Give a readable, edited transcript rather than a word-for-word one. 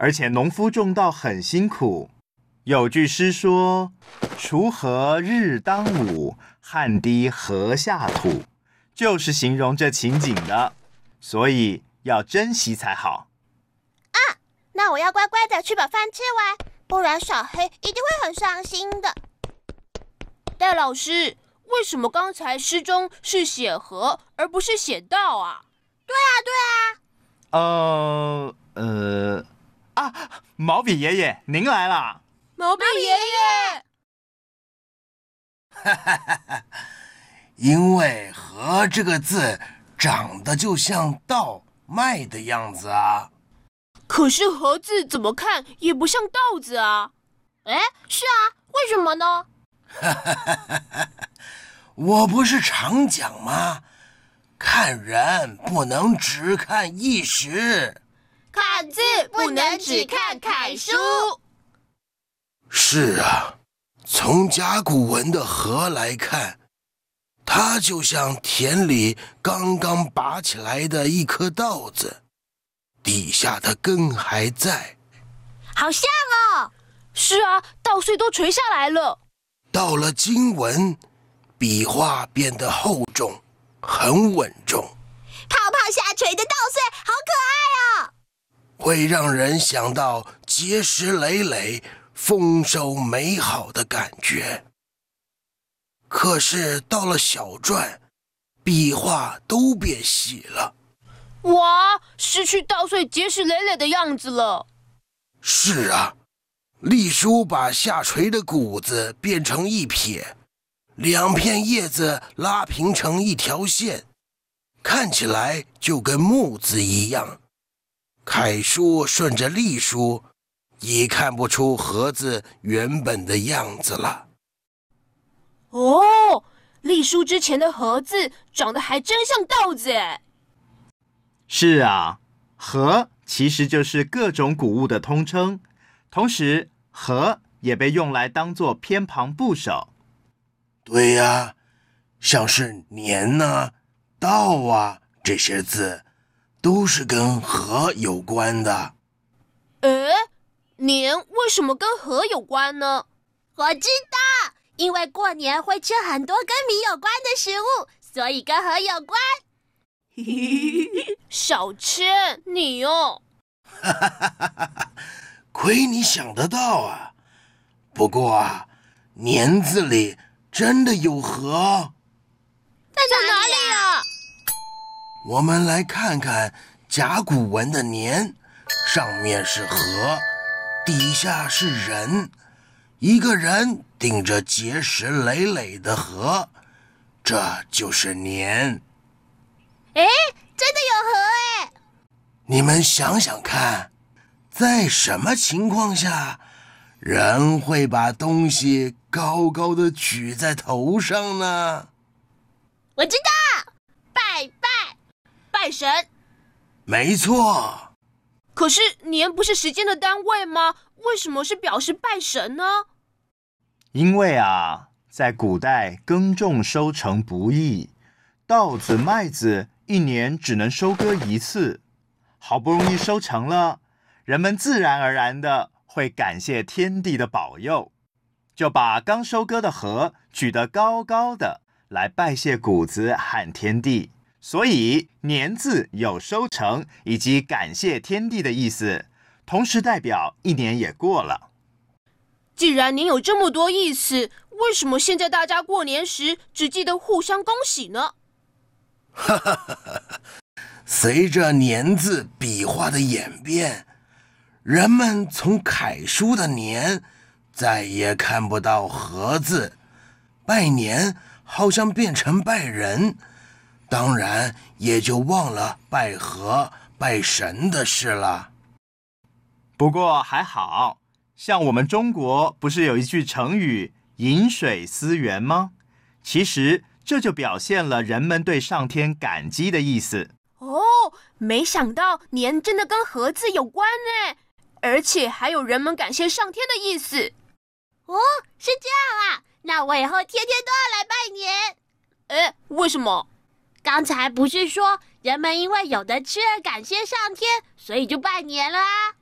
而且农夫种稻很辛苦。有句诗说：“锄禾日当午，汗滴禾下土”，就是形容这情景的，所以要珍惜才好。 啊，那我要乖乖的去把饭吃完，不然小黑一定会很伤心的。 戴老师，为什么刚才诗中是写禾而不是写稻啊？ 对啊， 毛笔爷爷，您来了。 毛笔爷爷， 因为“禾”这个字长得就像稻麦的样子啊。 可是“禾”字怎么看也不像稻子啊。 是啊，为什么呢？ 我不是常讲吗？看人不能只看一时， 看字不能只看楷书。 是啊，从甲骨文的“禾”来看，它就像田里刚刚拔起来的一颗稻子，底下的根还在。 好像哦。 是啊，稻穗都垂下来了。 到了金文，笔画变得厚重，很稳重， 泡泡下垂的稻穗好可爱哦， 会让人想到结实累累、丰收美好的感觉。可是到了小篆，笔画都变细了， 哇，失去稻穗结实累累的样子了。 是啊，隶书把下垂的谷子变成一撇，两片叶子拉平成一条线，看起来就跟木字一样。楷书顺着隶书，已看不出禾字原本的样子了。 哦，隶书之前的禾字长得还真像稻子哎。 是啊，禾其实就是各种谷物的通称，同时禾也被用来当作偏旁部首。 对呀，像是年啊、稻啊这些字，都是跟禾有关的。 年为什么跟禾有关呢？ 我知道，因为过年会吃很多跟米有关的食物，所以跟禾有关。 小千，你哦。 亏你想得到啊！不过啊，年字里真的有禾。 在哪里啊？ 我们来看看甲骨文的年，上面是禾，底下是人，一个人顶着结实累累的禾，这就是年。 真的有禾你们想想看，在什么情况下人会把东西高高的举在头上呢？ 我知道，拜神。 没错。 可是年不是时间的单位吗？为什么是表示拜神呢？ 因为啊，在古代耕种收成不易，稻子麦子一年只能收割一次，好不容易收成了，人们自然而然的会感谢天地的保佑，就把刚收割的禾举得高高的，来拜谢谷子和天地。所以年字有收成以及感谢天地的意思，同时代表一年也过了。 既然年有这么多意思，为什么现在大家过年时只记得互相恭喜呢？ 随着年字笔画的演变，人们从楷书的年再也看不到禾字，拜年好像变成拜人，当然也就忘了拜禾拜神的事了。 不过还好，像我们中国不是有一句成语饮水思源吗？其实这就表现了人们对上天感激的意思。 哦，没想到年真的跟禾字有关呢，而且还有人们感谢上天的意思。 哦，是这样啊，那我以后天天都要来拜年。 为什么？ 刚才不是说人们因为有的吃而感谢上天，所以就拜年了啊？